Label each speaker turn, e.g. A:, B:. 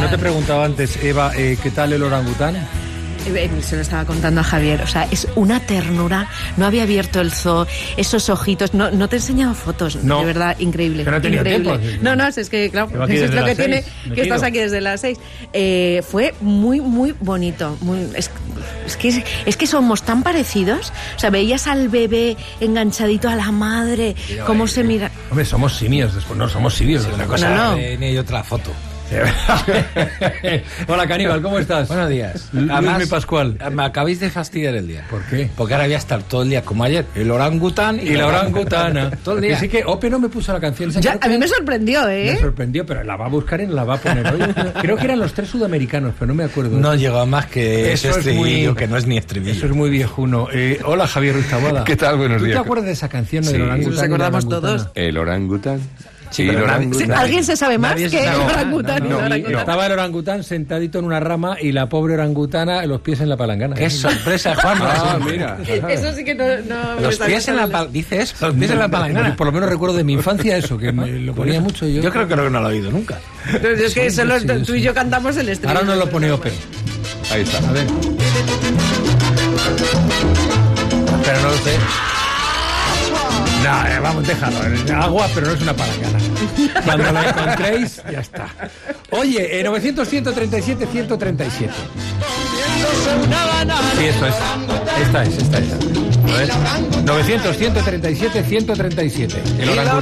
A: te he preguntado antes, Eva, ¿qué tal el orangután?
B: Se lo estaba contando a Javier, o sea, es una ternura. No había abierto el zoo, esos ojitos. No te he enseñado fotos,
A: no,
B: de verdad, increíble.
A: Que no tenía
B: increíble.
A: tiempo.
B: No, es que, claro, eso es lo que tiene, que estás aquí desde las 6. Fue muy, muy bonito. Es que somos tan parecidos. O sea, veías al bebé enganchadito a la madre, cómo se mira.
A: Hombre, somos simios, después no somos simios.
C: Sí, una cosa y otra foto.
A: Hola, Caníbal, ¿cómo estás?
C: Buenos días.
A: Luis Pascual.
C: Me acabáis de fastidiar el día.
A: ¿Por qué?
C: Porque ahora voy a estar todo el día como ayer. El orangután
A: y la orangutana.
C: Todo el día.
A: Así que Ope no me puso la canción.
B: Ya, a mí me sorprendió,
A: Me sorprendió, pero la va a buscar y la va a poner hoy. Creo que eran los 3 sudamericanos, pero no me acuerdo.
C: No llegó más que
A: eso
C: ese estribillo, que no es ni estribillo.
A: Eso es muy viejuno. Hola, Javier Ruiz Taboada.
D: ¿Qué tal? Buenos días.
A: ¿Tú te acuerdas de esa canción del orangután?
B: Nos acordamos todos.
D: El orangután.
C: Sí,
B: ¿Alguien se sabe más que el orangután?
A: Estaba el orangután sentadito en una rama y la pobre orangutana los pies en la palangana.
C: ¡Qué sorpresa, Juan!
D: Mira.
B: Eso sí que no
C: los pies en la palangana. Dice eso, los pies en la palangana.
A: Por lo menos recuerdo de mi infancia eso, que me lo ponía mucho yo.
C: Yo creo que no lo he oído nunca.
B: Es que solo tú y yo cantamos el estribillo.
A: Ahora no lo pone Ope.
D: Ahí está.
A: A ver. Pero no lo sé. No, vamos, déjalo. Agua, pero no es una palangana. Cuando la encontréis, ya está. Oye, 900-137-137. Sí, esto es. Esta es. A ver. 900-137-137. El orangután.